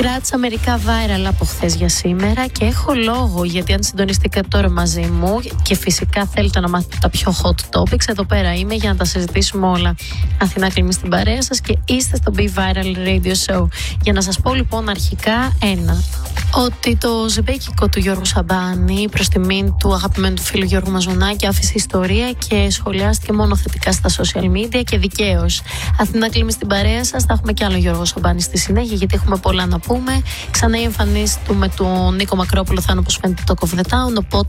Κράτησα μερικά viral από χθες για σήμερα και έχω λόγο, γιατί αν συντονιστήκατε τώρα μαζί μου και φυσικά θέλετε να μάθετε τα πιο hot topics, εδώ πέρα είμαι για να τα συζητήσουμε όλα. Αθηνά Κλιμή στην παρέα σας και είστε στο Be Viral Radio Show. Για να σας πω λοιπόν αρχικά ότι το ζεμπέκικο του Γιώργου Σαμπάνη προς τιμήν του αγαπημένου του φίλου Γιώργου Μαζονάκη άφησε ιστορία και σχολιάστηκε μόνο θετικά στα social media και δικαίως. Αθηνά Κλιμή στην παρέα σας, θα έχουμε κι άλλο Γιώργο Σαμπάνη στη συνέχεια γιατί έχουμε πολλά να πούμε. Ξανά η εμφανίση του με τον Νίκο Μακρόπουλο θα είναι όπως φαίνεται το Talk of the Town, οπότε